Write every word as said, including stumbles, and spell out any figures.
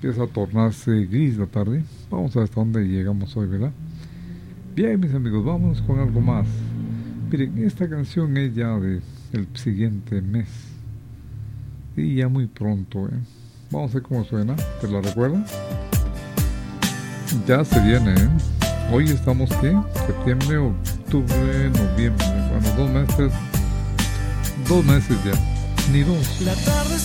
empieza a tornarse gris la tarde. Vamos a ver hasta dónde llegamos hoy, ¿verdad? Bien, mis amigos, vámonos con algo más. Miren, esta canción es ya de el siguiente mes y ya muy pronto, ¿eh? Vamos a ver cómo suena. ¿Te la recuerdas? Ya se viene, ¿eh? Hoy estamos, ¿qué? Septiembre, octubre, noviembre. Bueno, dos meses. Dos meses ya. Ni dos. La tarde